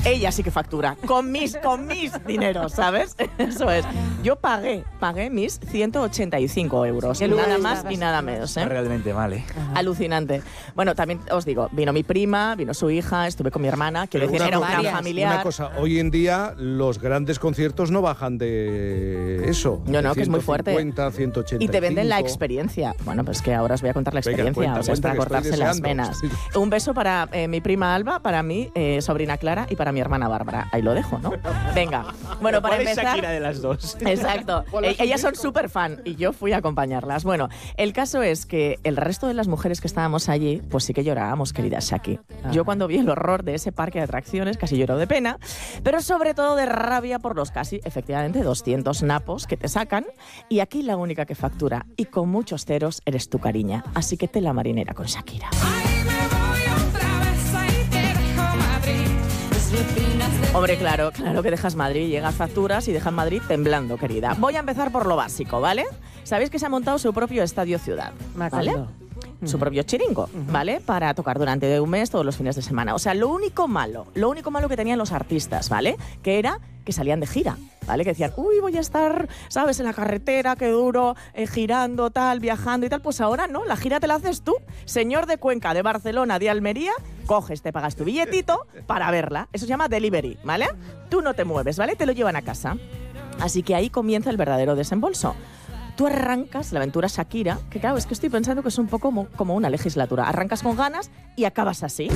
Ella sí que factura, con mis dineros, ¿sabes? Eso es. Yo pagué mis 185 euros, nada más y nada menos, ¿eh? Realmente vale. Alucinante. Bueno, también os digo, vino mi prima, vino su hija, estuve con mi hermana, quiero decir, era un plan familiar. Una cosa, hoy en día los grandes conciertos no bajan de eso. No, que es muy fuerte. 185. Y te venden la experiencia. Bueno, pues que ahora os voy a contar la experiencia. Venga, cuenta, es para cortarse las venas. Sí. Un beso para mi prima Alba, para mi sobrina Clara y para mi hermana Bárbara. Ahí lo dejo, ¿no? Venga. Bueno, para empezar... ¿Cuál es Shakira de las dos? Exacto. Ellas son súper fan y yo fui a acompañarlas. Bueno, el caso es que el resto de las mujeres que estábamos allí, pues sí que llorábamos, querida Shaki. Yo cuando vi el horror de ese parque de atracciones casi lloro de pena, pero sobre todo de rabia por los casi, efectivamente, 200 napos que te sacan. Y aquí la única que factura y con muchos ceros eres tu cariña. Así que tela marinera con Shakira. Hombre, claro que dejas Madrid, llegas facturas y dejas Madrid temblando, querida. Voy a empezar por lo básico, ¿vale? Sabéis que se ha montado su propio estadio ciudad, ¿vale? Su propio chiringo, ¿vale? Para tocar durante un mes todos los fines de semana. O sea, lo único malo que tenían los artistas, ¿vale? Que era que salían de gira, ¿vale? Que decían, uy, voy a estar, ¿sabes? En la carretera, qué duro, girando, tal, viajando y tal. Pues ahora no, la gira te la haces tú. Señor de Cuenca, de Barcelona, de Almería, coges, te pagas tu billetito para verla. Eso se llama delivery, ¿vale? Tú no te mueves, ¿vale? Te lo llevan a casa. Así que ahí comienza el verdadero desembolso. Tú arrancas la aventura Shakira, que claro, es que estoy pensando que es un poco como una legislatura. Arrancas con ganas y acabas así.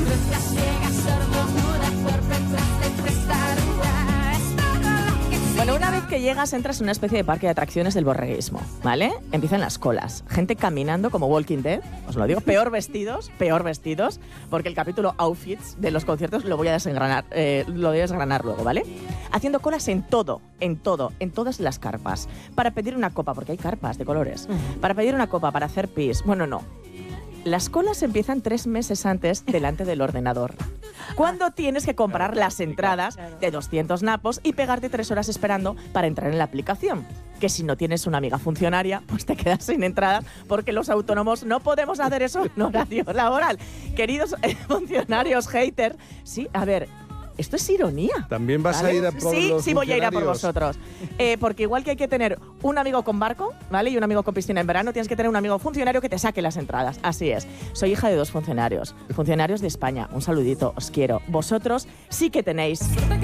Bueno, una vez que llegas, entras en una especie de parque de atracciones del borreguismo, ¿vale? Empiezan las colas, gente caminando como Walking Dead, os lo digo, peor vestidos, porque el capítulo outfits de los conciertos lo voy a desgranar luego, ¿vale? Haciendo colas en todas las carpas, para pedir una copa, porque hay carpas de colores, para pedir una copa, para hacer pis, bueno, no. Las colas empiezan 3 meses antes delante del ordenador. Cuando tienes que comprar las entradas de 200 napos y pegarte 3 horas esperando para entrar en la aplicación. Que si no tienes una amiga funcionaria, pues te quedas sin entradas porque los autónomos no podemos hacer eso en horario laboral. Queridos funcionarios hater, sí, a ver... Esto es ironía. ¿También vas ¿vale? a ir a por los Sí, voy a ir a por vosotros. Porque igual que hay que tener un amigo con barco, ¿vale? Y un amigo con piscina en verano, tienes que tener un amigo funcionario que te saque las entradas. Así es. Soy hija de 2 funcionarios. Funcionarios de España. Un saludito, os quiero. Vosotros sí que tenéis...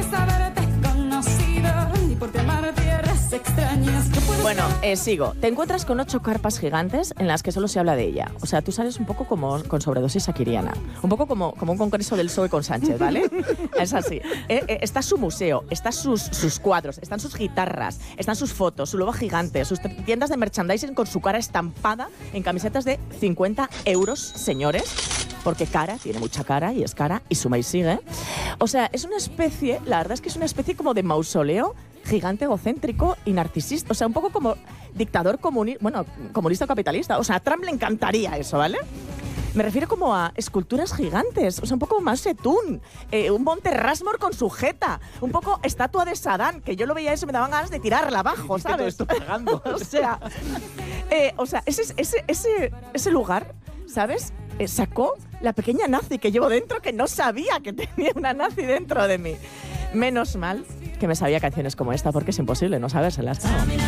Bueno, sigo. Te encuentras con 8 carpas gigantes en las que solo se habla de ella. O sea, tú sales un poco como con sobredosis shakiriana. Un poco como un congreso del PSOE con Sánchez, ¿vale? Es así. Está su museo, están sus cuadros, están sus guitarras, están sus fotos, su logo gigante, sus tiendas de merchandising con su cara estampada en camisetas de 50 euros, señores. Porque cara, tiene mucha cara y es cara y suma y sigue. O sea, es una especie, la verdad es que es una especie como de mausoleo gigante, egocéntrico y narcisista. O sea, un poco como dictador comunista o capitalista. O sea, a Trump le encantaría eso, ¿vale? Me refiero como a esculturas gigantes, o sea, un poco más Setún, un Monte Rushmore con su jeta, un poco estatua de Saddam, que yo lo veía eso y me daban ganas de tirarla abajo, ¿sabes? Todo esto pagando. o sea, ese lugar, ¿sabes? Sacó la pequeña nazi que llevo dentro, que no sabía que tenía una nazi dentro de mí. Menos mal que me sabía canciones como esta, porque es imposible no sabérselas.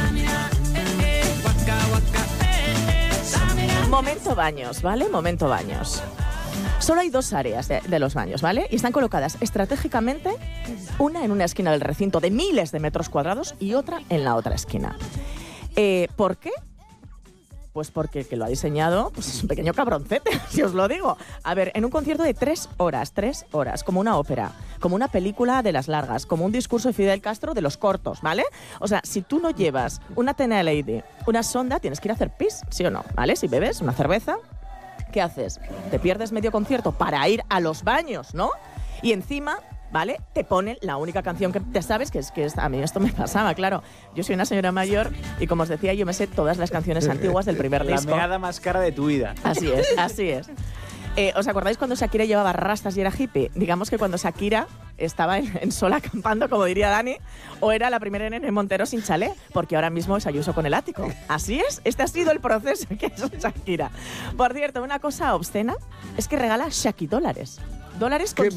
Momento baños, ¿vale? Momento baños. Solo hay 2 áreas de los baños, ¿vale? Y están colocadas estratégicamente, una en una esquina del recinto de miles de metros cuadrados y otra en la otra esquina. ¿Por qué? Pues porque el que lo ha diseñado pues es un pequeño cabroncete, si os lo digo. A ver, en un concierto de 3 horas, como una ópera, como una película de las largas, como un discurso de Fidel Castro de los cortos, ¿vale? O sea, si tú no llevas una Tena Lady, una sonda, tienes que ir a hacer pis, ¿sí o no? ¿Vale? Si bebes una cerveza, ¿qué haces? Te pierdes medio concierto para ir a los baños, ¿no? Y encima... ¿vale? Te ponen la única canción que te sabes, que es a mí esto me pasaba, claro. Yo soy una señora mayor y, como os decía, yo me sé todas las canciones antiguas del primer disco. La meada más cara de tu vida. Así es, así es. ¿Os acordáis cuando Shakira llevaba rastas y era hippie? Digamos que cuando Shakira estaba en sol acampando, como diría Dani, o era la primera en Montero sin chalet, porque ahora mismo es Ayuso con el ático. Así es, este ha sido el proceso que es Shakira. Por cierto, una cosa obscena es que regala Shaki dólares. Dólares con